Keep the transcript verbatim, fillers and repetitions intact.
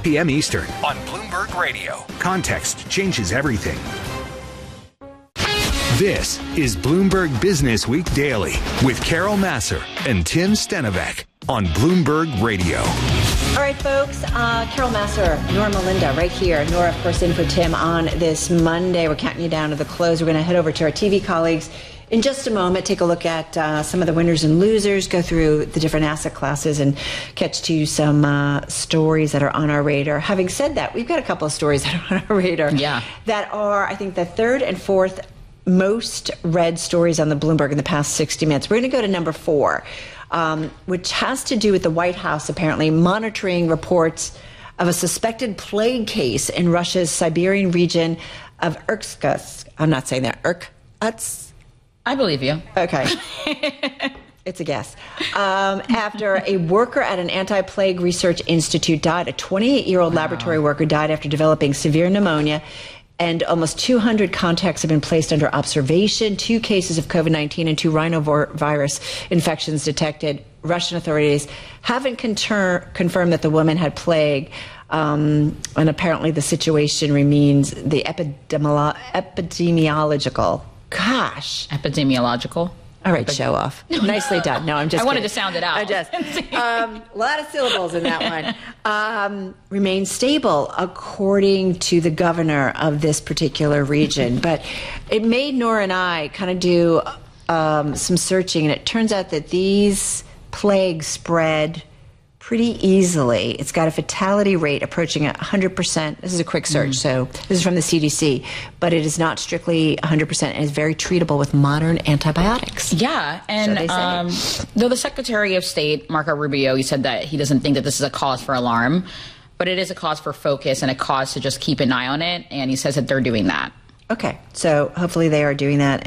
p.m. Eastern on Bloomberg Radio. Context changes everything. This is Bloomberg Business Week Daily with Carol Massar and Tim Stenovec on Bloomberg Radio. All right, folks. Uh, Carol Massar, Nora Melinda, right here. Nora, of course, in for Tim on this Monday. We're counting you down to the close. We're going to head over to our T V colleagues in just a moment, take a look at uh, some of the winners and losers, go through the different asset classes, and catch to some uh, stories that are on our radar. Having said that, we've got a couple of stories that are on our radar yeah. that are, I think, the third and fourth most read stories on the Bloomberg in the past sixty minutes. We're going to go to number four, um, which has to do with the White House apparently monitoring reports of a suspected plague case in Russia's Siberian region of Irkutsk. I'm not saying that. Irkutsk. I believe you. Okay. It's a guess. Um, after a worker at an anti-plague research institute died, a twenty-eight-year-old wow. laboratory worker died after developing severe pneumonia, and almost two hundred contacts have been placed under observation. Two cases of COVID nineteen and two rhinovirus infections detected. Russian authorities haven't conter- confirmed that the woman had plague, um, and apparently the situation remains the epidemiolo- epidemiological. Gosh. Epidemiological. All right, show off. Nicely done. No, I'm just I wanted kidding. to sound it out. I just. Um, a lot of syllables in that one. Um, remains stable, according to the governor of this particular region. But it made Nora and I kind of do um, some searching, and it turns out that these plagues spread pretty easily. It's got a fatality rate approaching one hundred percent. This is a quick search, mm. so this is from the C D C, but it is not strictly one hundred percent and is very treatable with modern antibiotics. Yeah, and so um, though the Secretary of State, Marco Rubio, he said that he doesn't think that this is a cause for alarm, but it is a cause for focus and a cause to just keep an eye on it, and he says that they're doing that. Okay, so hopefully they are doing that.